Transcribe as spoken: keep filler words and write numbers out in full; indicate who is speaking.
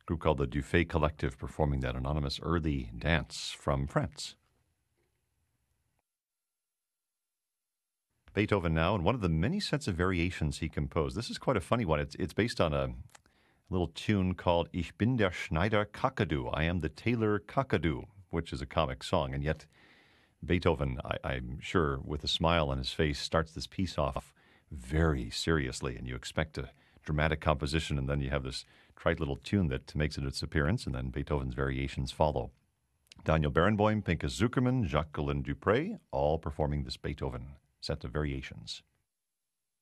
Speaker 1: group called the Dufay Collective performing that anonymous early dance from France. Beethoven now, and one of the many sets of variations he composed. This is quite a funny one. It's, it's based on a little tune called Ich bin der Schneider Kakadu. I am the tailor Kakadu, which is a comic song. And yet Beethoven, I, I'm sure, with a smile on his face, starts this piece off very seriously. And you expect a dramatic composition, and then you have this trite little tune that makes it its appearance, and then Beethoven's variations follow. Daniel Barenboim, Pinchas Zukerman, Jacqueline Dupre, all performing this Beethoven set of variations.